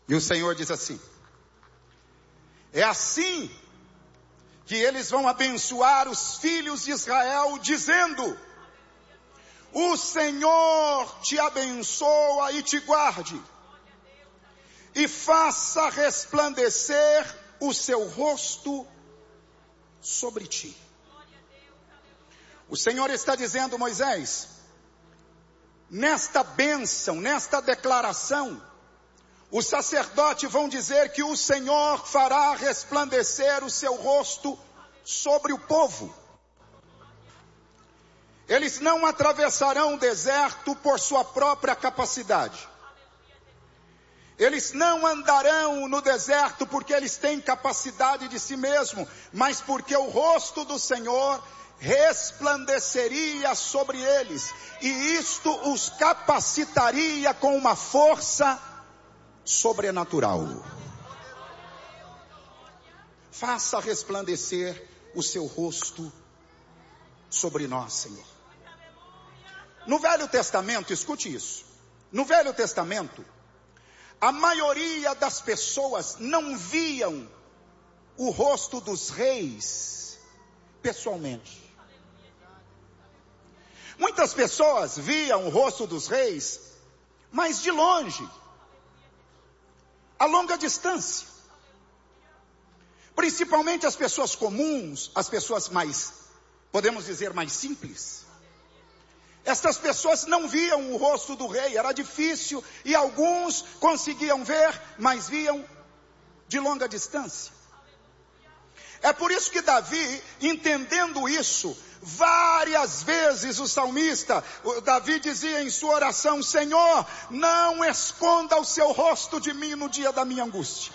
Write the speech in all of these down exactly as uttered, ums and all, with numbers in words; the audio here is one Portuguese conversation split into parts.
E o Senhor diz assim: é assim que eles vão abençoar os filhos de Israel, dizendo: o Senhor te abençoa e te guarde, e faça resplandecer o seu rosto sobre ti. O Senhor está dizendo, Moisés, nesta bênção, nesta declaração, os sacerdotes vão dizer que o Senhor fará resplandecer o seu rosto sobre o povo. Eles não atravessarão o deserto por sua própria capacidade. Eles não andarão no deserto porque eles têm capacidade de si mesmo, mas porque o rosto do Senhor resplandeceria sobre eles, e isto os capacitaria com uma força sobrenatural. Faça resplandecer o seu rosto sobre nós, Senhor. No Velho Testamento, escute isso, no Velho Testamento, a maioria das pessoas não viam o rosto dos reis pessoalmente. Muitas pessoas viam o rosto dos reis, mas de longe, a longa distância. Principalmente as pessoas comuns, as pessoas mais, podemos dizer, mais simples. Estas pessoas não viam o rosto do rei, era difícil, e alguns conseguiam ver, mas viam de longa distância. É por isso que Davi, entendendo isso, várias vezes o salmista, o Davi dizia em sua oração: Senhor, não esconda o seu rosto de mim no dia da minha angústia.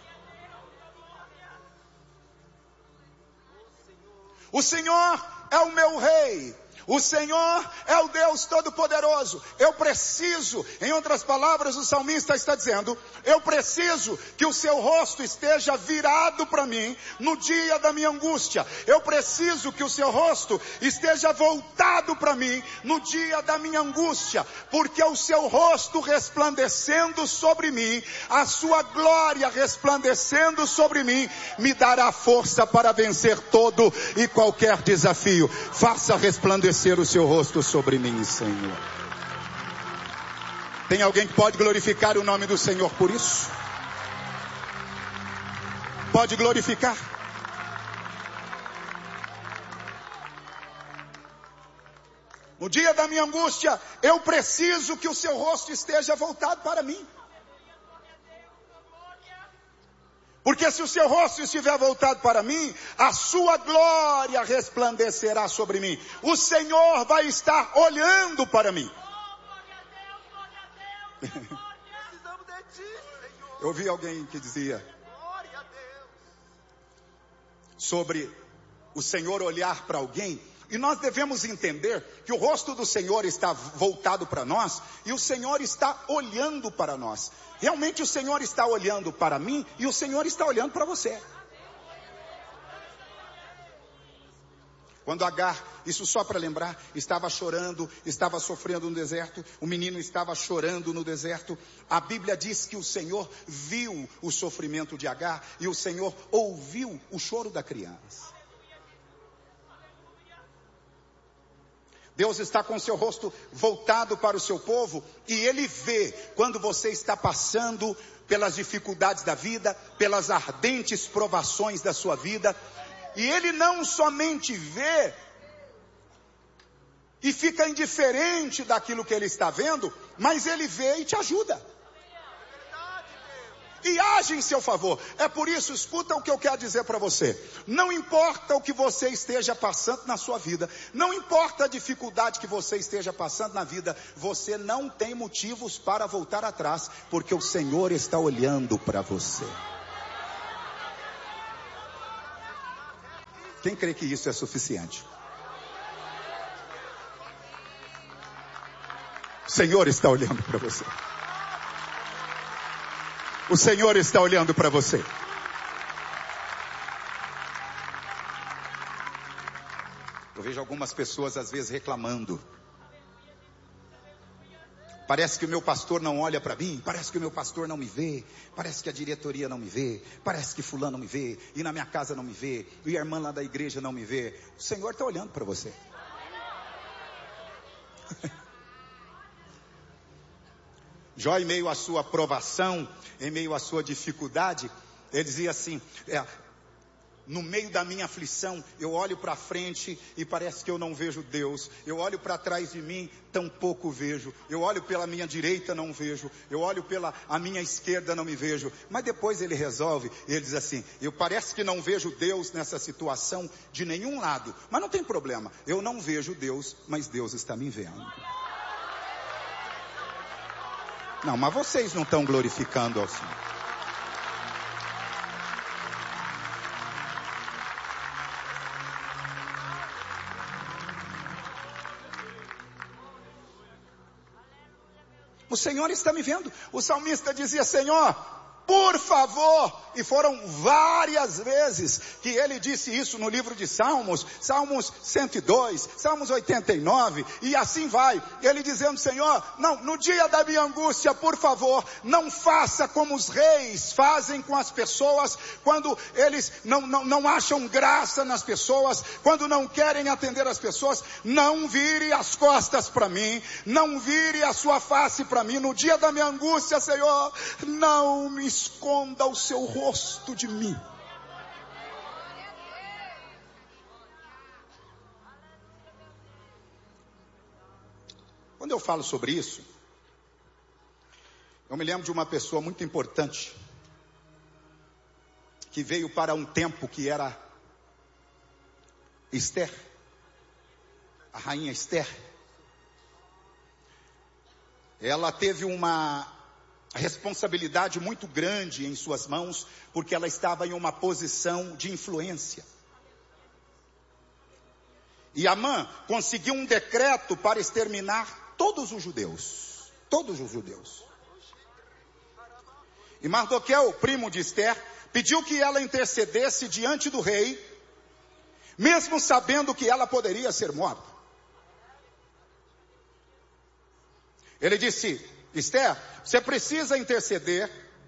O Senhor é o meu rei. O Senhor é o Deus Todo-Poderoso. Eu preciso, em outras palavras, o salmista está dizendo, eu preciso que o seu rosto esteja virado para mim no dia da minha angústia. Eu preciso que o seu rosto esteja voltado para mim no dia da minha angústia, porque o seu rosto resplandecendo sobre mim, a sua glória resplandecendo sobre mim, me dará força para vencer todo e qualquer desafio. Faça resplandecer o seu rosto sobre mim, Senhor. Tem alguém que pode glorificar o nome do Senhor por isso? Pode glorificar? No dia da minha angústia, eu preciso que o seu rosto esteja voltado para mim. Porque se o seu rosto estiver voltado para mim, a sua glória resplandecerá sobre mim. O Senhor vai estar olhando para mim. Eu ouvi alguém que dizia sobre o Senhor olhar para alguém. E nós devemos entender que o rosto do Senhor está voltado para nós e o Senhor está olhando para nós. Realmente o Senhor está olhando para mim e o Senhor está olhando para você. Quando Agar, isso só para lembrar, estava chorando, estava sofrendo no deserto, o menino estava chorando no deserto, a Bíblia diz que o Senhor viu o sofrimento de Agar e o Senhor ouviu o choro da criança. Deus está com o seu rosto voltado para o seu povo e Ele vê quando você está passando pelas dificuldades da vida, pelas ardentes provações da sua vida. E Ele não somente vê e fica indiferente daquilo que Ele está vendo, mas Ele vê e te ajuda. E age em seu favor. É por isso, escuta o que eu quero dizer para você. Não importa o que você esteja passando na sua vida, não importa a dificuldade que você esteja passando na vida, você não tem motivos para voltar atrás, porque o Senhor está olhando para você. Quem crê que isso é suficiente? O Senhor está olhando para você. O Senhor está olhando para você. Eu vejo algumas pessoas às vezes reclamando. Parece que o meu pastor não olha para mim, parece que o meu pastor não me vê, parece que a diretoria não me vê, parece que fulano não me vê, e na minha casa não me vê, e a irmã lá da igreja não me vê. O Senhor está olhando para você. Jó, em meio à sua provação, em meio à sua dificuldade, ele dizia assim, é, no meio da minha aflição, eu olho para frente e parece que eu não vejo Deus. Eu olho para trás de mim, tampouco vejo. Eu olho pela minha direita, não vejo. Eu olho pela a minha esquerda, não me vejo. Mas depois ele resolve, ele diz assim, eu parece que não vejo Deus nessa situação de nenhum lado. Mas não tem problema, eu não vejo Deus, mas Deus está me vendo. Não, mas vocês não estão glorificando ao Senhor. O Senhor está me vendo. O salmista dizia, Senhor, por favor, e foram várias vezes que ele disse isso no livro de Salmos, Salmos cento e dois, Salmos oitenta e nove, e assim vai, ele dizendo, Senhor, não, no dia da minha angústia, por favor, não faça como os reis fazem com as pessoas, quando eles não, não, não acham graça nas pessoas, quando não querem atender as pessoas, não vire as costas para mim, não vire a sua face para mim, no dia da minha angústia, Senhor, não me esconda o seu rosto de mim. Quando eu falo sobre isso, eu me lembro de uma pessoa muito importante, que veio para um tempo que era Esther, a rainha Esther. Ela teve uma responsabilidade muito grande em suas mãos, porque ela estava em uma posição de influência. E Amã conseguiu um decreto para exterminar todos os judeus, todos os judeus. E Mardoqueu, primo de Esther, pediu que ela intercedesse diante do rei, mesmo sabendo que ela poderia ser morta. Ele disse, Esther, você precisa interceder,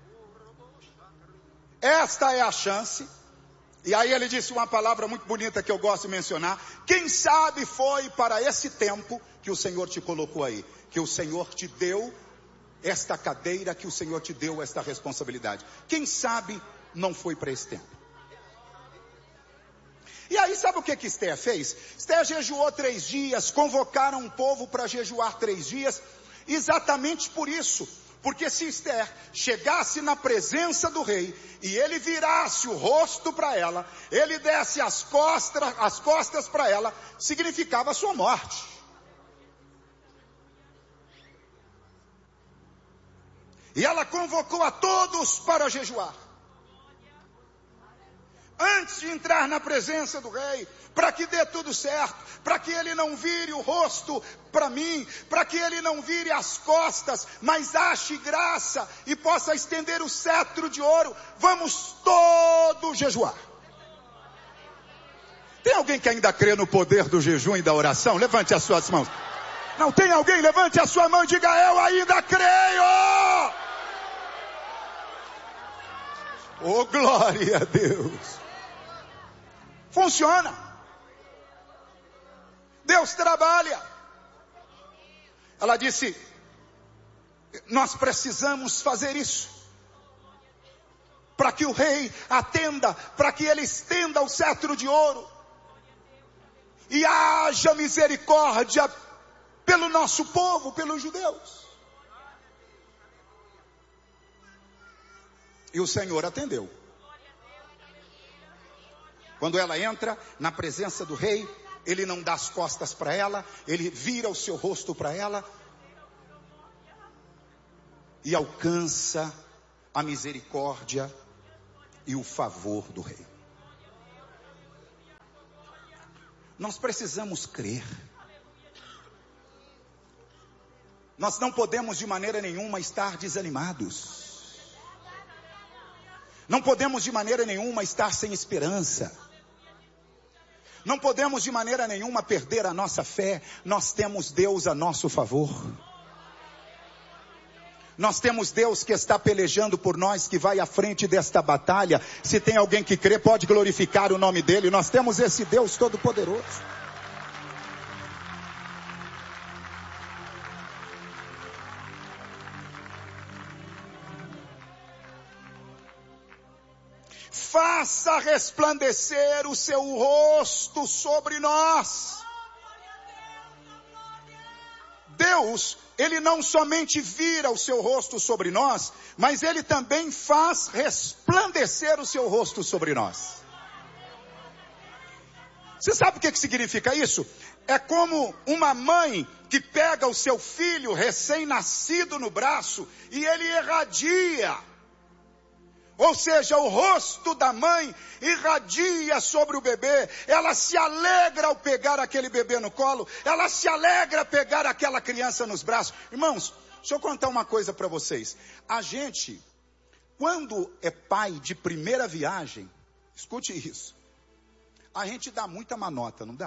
esta é a chance. E aí ele disse uma palavra muito bonita que eu gosto de mencionar, quem sabe foi para esse tempo que o Senhor te colocou aí, que o Senhor te deu esta cadeira, que o Senhor te deu esta responsabilidade. Quem sabe não foi para esse tempo. E aí sabe o que que Esther fez? Esther jejuou três dias, convocaram um povo para jejuar três dias, exatamente por isso, porque se Esther chegasse na presença do rei, e ele virasse o rosto para ela, ele desse as costas, as costas para ela, significava a sua morte. E ela convocou a todos para jejuar. Antes de entrar na presença do rei, para que dê tudo certo, para que ele não vire o rosto para mim, para que ele não vire as costas, mas ache graça e possa estender o cetro de ouro, vamos todos jejuar. Tem alguém que ainda crê no poder do jejum e da oração? Levante as suas mãos. Não tem alguém? Levante a sua mão e diga, eu ainda creio. Oh, glória a Deus. Funciona. Deus trabalha. Ela disse, nós precisamos fazer isso, para que o rei atenda, para que ele estenda o cetro de ouro, e haja misericórdia pelo nosso povo, pelos judeus. E o Senhor atendeu. Quando ela entra na presença do rei, ele não dá as costas para ela, ele vira o seu rosto para ela e alcança a misericórdia e o favor do rei. Nós precisamos crer. Nós não podemos de maneira nenhuma estar desanimados. Não podemos de maneira nenhuma estar sem esperança. Não podemos de maneira nenhuma perder a nossa fé. Nós temos Deus a nosso favor. Nós temos Deus que está pelejando por nós, que vai à frente desta batalha. Se tem alguém que crê, pode glorificar o nome dele. Nós temos esse Deus todo-poderoso. Faça resplandecer o seu rosto sobre nós. Deus, Ele não somente vira o seu rosto sobre nós, mas Ele também faz resplandecer o seu rosto sobre nós. Você sabe o que significa isso? É como uma mãe que pega o seu filho recém-nascido no braço e ele irradia. Ou seja, o rosto da mãe irradia sobre o bebê. Ela se alegra ao pegar aquele bebê no colo. Ela se alegra ao pegar aquela criança nos braços. Irmãos, deixa eu contar uma coisa para vocês. A gente, quando é pai de primeira viagem, escute isso. A gente dá muita manota, não dá?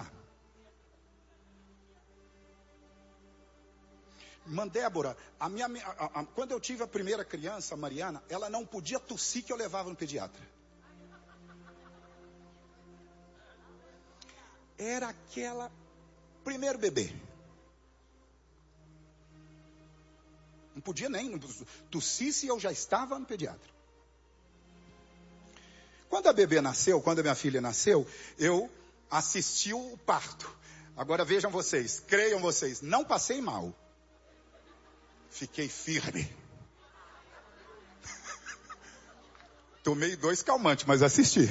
Irmã Débora, a minha, a, a, quando eu tive a primeira criança, a Mariana, ela não podia tossir que eu levava no pediatra. Era aquela primeiro bebê. Não podia nem tossir se eu já estava no pediatra. Quando a bebê nasceu, quando a minha filha nasceu, eu assisti o parto. Agora vejam vocês, creiam vocês, não passei mal. Fiquei firme. Tomei dois calmantes, mas assisti.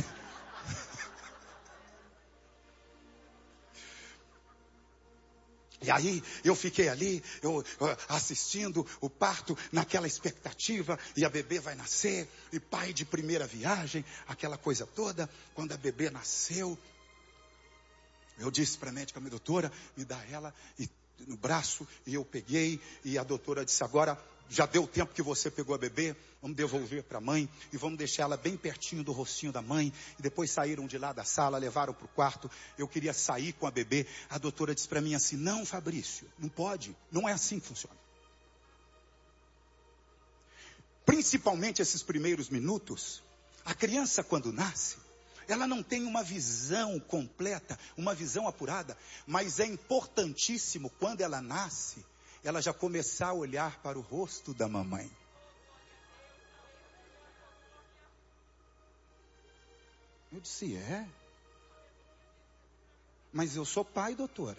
E aí eu fiquei ali, eu, assistindo o parto, naquela expectativa, e a bebê vai nascer, e pai de primeira viagem, aquela coisa toda. Quando a bebê nasceu, eu disse para a médica, minha doutora, me dá ela e no braço, e eu peguei, e a doutora disse, agora já deu tempo que você pegou a bebê, vamos devolver para a mãe, e vamos deixar ela bem pertinho do rostinho da mãe. E depois saíram de lá da sala, levaram para o quarto. Eu queria sair com a bebê. A doutora disse para mim assim, não, Fabrício, não pode, não é assim que funciona. Principalmente esses primeiros minutos, a criança quando nasce, ela não tem uma visão completa, uma visão apurada, mas é importantíssimo quando ela nasce, ela já começar a olhar para o rosto da mamãe. Eu disse, é? Mas eu sou pai, doutora.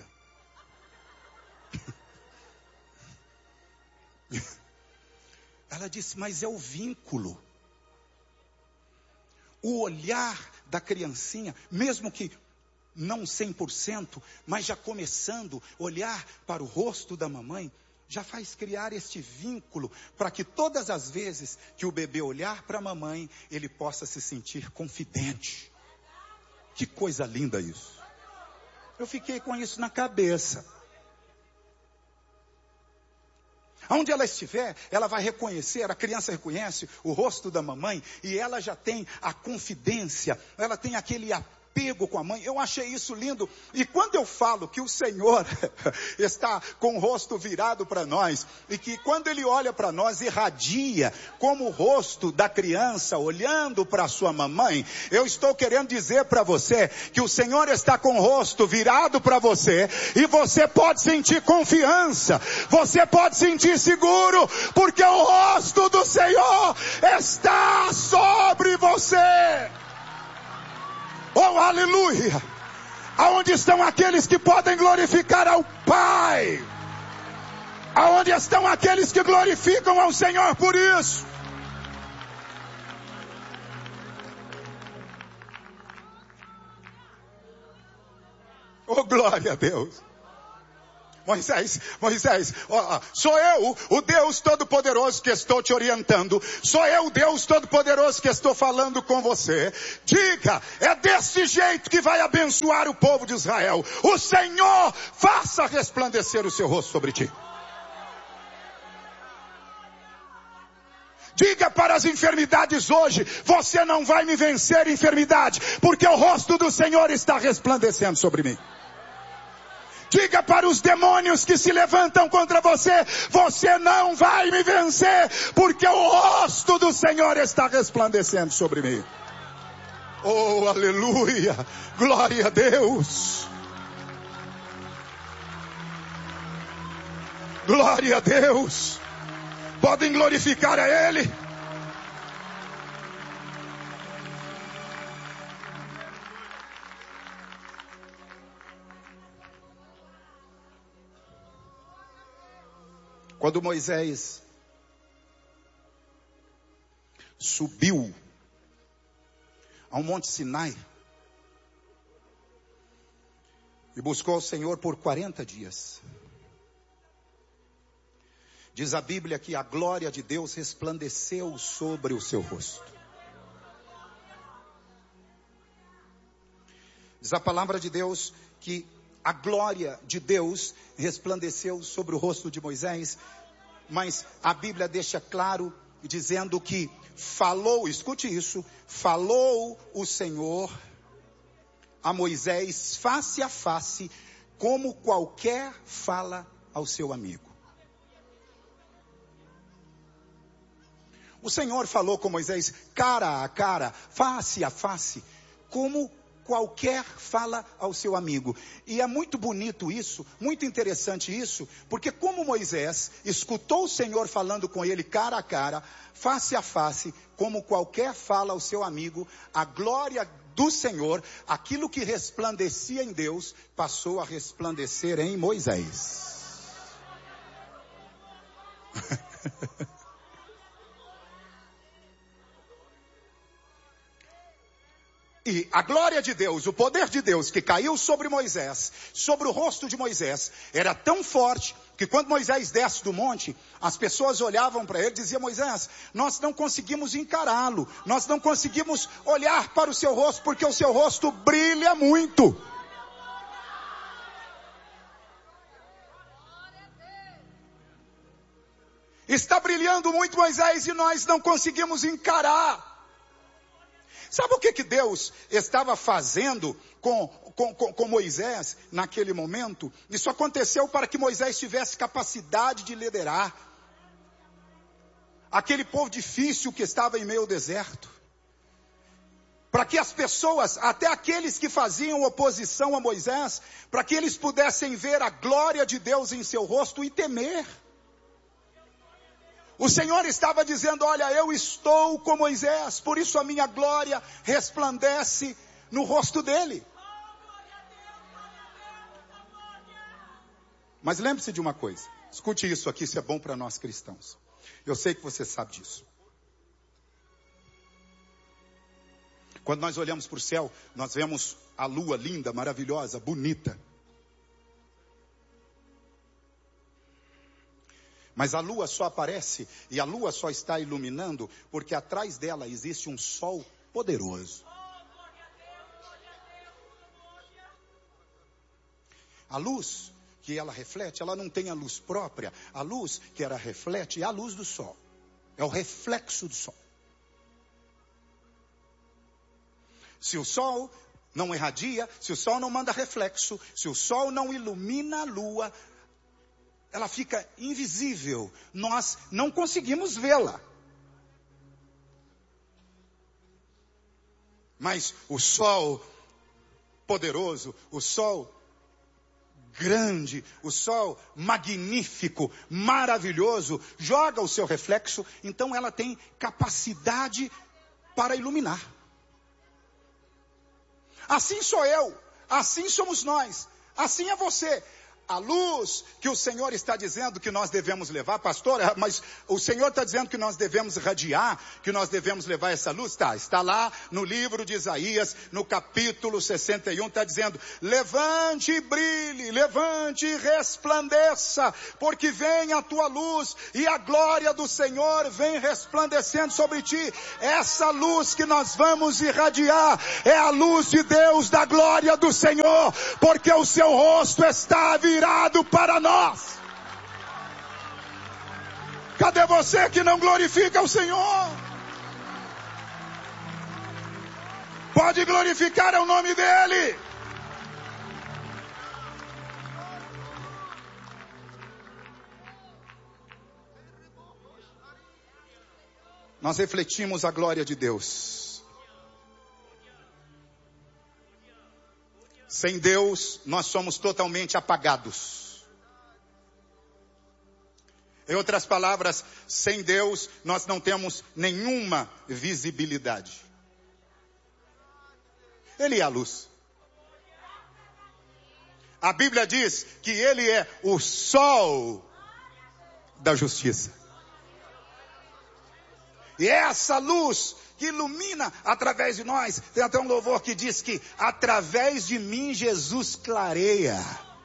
Ela disse, mas é o vínculo. O olhar da criancinha, mesmo que não cem por cento, mas já começando a olhar para o rosto da mamãe, já faz criar este vínculo, para que todas as vezes que o bebê olhar para a mamãe, ele possa se sentir confidente. Que coisa linda isso. Eu fiquei com isso na cabeça. Onde ela estiver, ela vai reconhecer, a criança reconhece o rosto da mamãe e ela já tem a confidência, ela tem aquele apego com a mãe. Eu achei isso lindo. E quando eu falo que o Senhor está com o rosto virado para nós e que quando Ele olha para nós irradia como o rosto da criança olhando para a sua mamãe, eu estou querendo dizer para você que o Senhor está com o rosto virado para você e você pode sentir confiança, você pode sentir seguro, porque o rosto do Senhor está sobre você. Oh, aleluia! Aonde estão aqueles que podem glorificar ao Pai? Aonde estão aqueles que glorificam ao Senhor por isso? Oh, glória a Deus! Moisés, Moisés, ó, sou eu, o Deus Todo-Poderoso que estou te orientando. Sou eu, o Deus Todo-Poderoso que estou falando com você. Diga, é desse jeito que vai abençoar o povo de Israel. O Senhor faça resplandecer o seu rosto sobre ti. Diga para as enfermidades hoje, você não vai me vencer, enfermidade, porque o rosto do Senhor está resplandecendo sobre mim. Diga para os demônios que se levantam contra você: você não vai me vencer, porque o rosto do Senhor está resplandecendo sobre mim. Oh, aleluia, glória a Deus, glória a Deus. Podem glorificar a Ele. Quando Moisés subiu ao Monte Sinai e buscou o Senhor por quarenta dias, diz a Bíblia que a glória de Deus resplandeceu sobre o seu rosto. Diz a palavra de Deus que a glória de Deus resplandeceu sobre o rosto de Moisés, mas a Bíblia deixa claro dizendo que falou, escute isso, falou o Senhor a Moisés face a face, como qualquer fala ao seu amigo. O Senhor falou com Moisés cara a cara, face a face, como qualquer fala ao seu amigo. E é muito bonito isso, muito interessante isso, porque como Moisés escutou o Senhor falando com ele cara a cara, face a face, como qualquer fala ao seu amigo, a glória do Senhor, aquilo que resplandecia em Deus, passou a resplandecer em Moisés. E a glória de Deus, o poder de Deus que caiu sobre Moisés, sobre o rosto de Moisés, era tão forte que quando Moisés desce do monte, as pessoas olhavam para ele e diziam: Moisés, nós não conseguimos encará-lo, nós não conseguimos olhar para o seu rosto, porque o seu rosto brilha muito. Está brilhando muito, Moisés, e nós não conseguimos encarar. Sabe o que, que Deus estava fazendo com, com, com, com Moisés naquele momento? Isso aconteceu para que Moisés tivesse capacidade de liderar aquele povo difícil que estava em meio ao deserto. Para que as pessoas, até aqueles que faziam oposição a Moisés, para que eles pudessem ver a glória de Deus em seu rosto e temer. O Senhor estava dizendo: olha, eu estou com Moisés, por isso a minha glória resplandece no rosto dele. Mas lembre-se de uma coisa, escute isso aqui, isso é bom para nós cristãos. Eu sei que você sabe disso. Quando nós olhamos para o céu, nós vemos a lua linda, maravilhosa, bonita. Mas a lua só aparece e a lua só está iluminando porque atrás dela existe um sol poderoso. A luz que ela reflete, ela não tem a luz própria. A luz que ela reflete é a luz do sol. É o reflexo do sol. Se o sol não irradia, se o sol não manda reflexo, se o sol não ilumina a lua, ela fica invisível, nós não conseguimos vê-la. Mas o sol poderoso, o sol grande, o sol magnífico, maravilhoso, joga o seu reflexo, então ela tem capacidade para iluminar. Assim sou eu, assim somos nós, assim é você. A luz que o Senhor está dizendo que nós devemos levar, pastor, mas o Senhor está dizendo que nós devemos irradiar, que nós devemos levar essa luz, tá, está lá no livro de Isaías, no capítulo sessenta e um, está dizendo: levante e brilhe, levante e resplandeça, porque vem a tua luz e a glória do Senhor vem resplandecendo sobre ti. Essa luz que nós vamos irradiar é a luz de Deus, da glória do Senhor, porque o seu rosto está virado virado para nós. Cadê você que não glorifica o Senhor? Pode glorificar o nome dEle. nós refletimos a glória de Deus. Sem Deus, nós somos totalmente apagados. Em outras palavras, sem Deus, nós não temos nenhuma visibilidade. Ele é a luz. A Bíblia diz que Ele é o sol da justiça. E é essa luz que ilumina através de nós. Tem até um louvor que diz que através de mim Jesus clareia.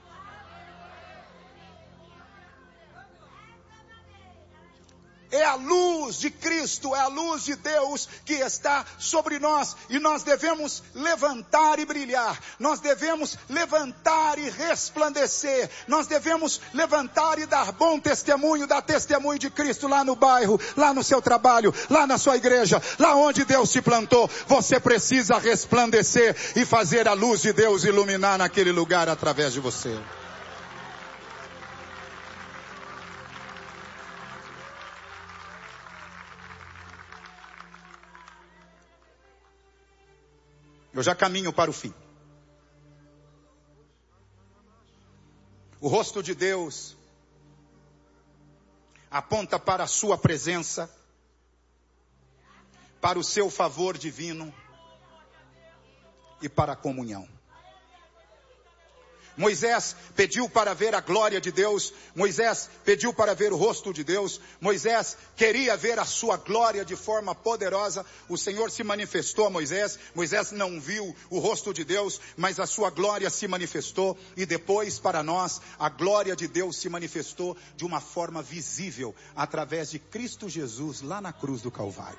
É a luz de Cristo, é a luz de Deus que está sobre nós. E nós devemos levantar e brilhar. Nós devemos levantar e resplandecer. Nós devemos levantar e dar bom testemunho, dar testemunho de Cristo lá no bairro, lá no seu trabalho, lá na sua igreja, lá onde Deus te plantou. Você precisa resplandecer e fazer a luz de Deus iluminar naquele lugar através de você. Eu já caminho para o fim. O rosto de Deus aponta para a sua presença, para o seu favor divino e para a comunhão. Moisés pediu para ver a glória de Deus. Moisés pediu para ver o rosto de Deus. Moisés queria ver a sua glória de forma poderosa. O Senhor se manifestou a Moisés. Moisés não viu o rosto de Deus, mas a sua glória se manifestou. E depois, para nós, a glória de Deus se manifestou de uma forma visível, através de Cristo Jesus, lá na cruz do Calvário.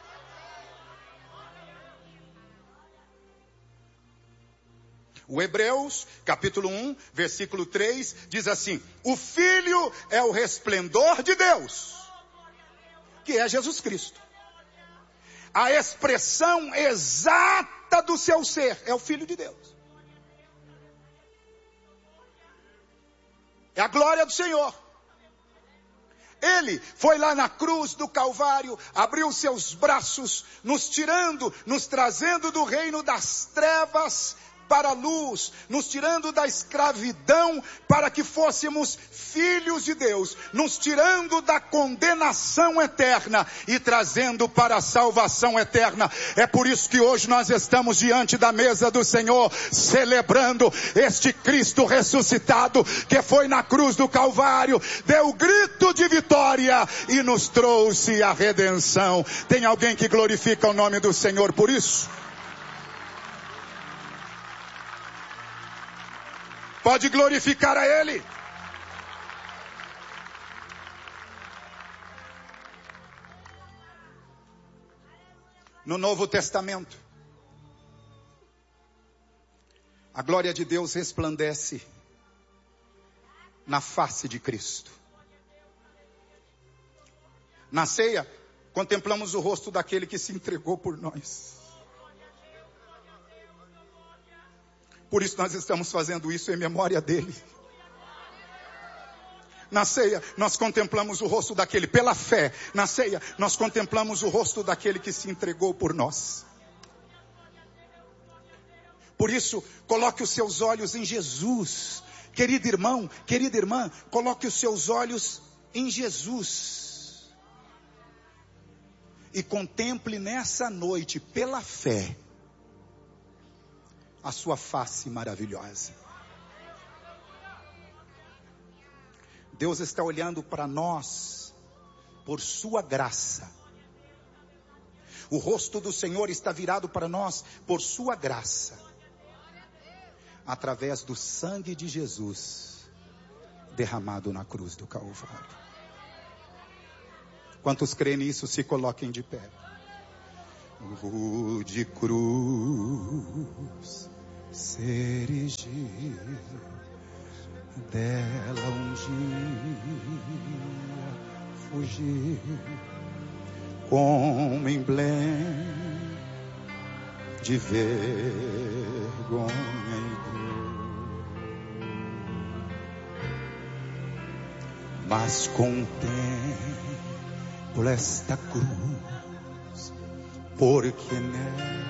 O Hebreus, capítulo um, versículo três, diz assim: o Filho é o resplendor de Deus, que é Jesus Cristo. A expressão exata do seu ser é o Filho de Deus. É a glória do Senhor. Ele foi lá na cruz do Calvário, abriu seus braços, nos tirando, nos trazendo do reino das trevas para a luz, nos tirando da escravidão para que fôssemos filhos de Deus, nos tirando da condenação eterna e trazendo para a salvação eterna. É por isso que hoje nós estamos diante da mesa do Senhor, celebrando este Cristo ressuscitado, que foi na cruz do Calvário, deu grito de vitória e nos trouxe a redenção. Tem alguém que glorifica o nome do Senhor por isso? Pode glorificar a Ele. No Novo Testamento, a glória de Deus resplandece na face de Cristo. Na ceia, contemplamos o rosto daquele que se entregou por nós. Por isso nós estamos fazendo isso em memória dele. Na ceia, nós contemplamos o rosto daquele, pela fé. Na ceia, nós contemplamos o rosto daquele que se entregou por nós. Por isso, coloque os seus olhos em Jesus. Querido irmão, querida irmã, coloque os seus olhos em Jesus. E contemple nessa noite, pela fé, a sua face maravilhosa. Deus está olhando para nós por sua graça. O rosto do Senhor está virado para nós por sua graça, através do sangue de Jesus derramado na cruz do Calvário. Quantos creem nisso, se coloquem de pé. Rude cruz se erigiu, dela um dia fugiu, como emblema de vergonha e dor. Mas com o tempo por esta cruz, porque nela